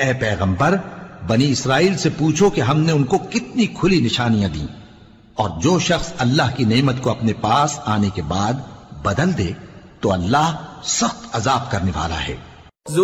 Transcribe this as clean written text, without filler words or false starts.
ए पैगंबर, बनी इसराइल से पूछो कि हमने उनको कितनी खुली निशानियां दी, और जो शख्स अल्लाह की नेमत को अपने पास आने के बाद बदल दे तो अल्लाह सख्त अजाब करने वाला है।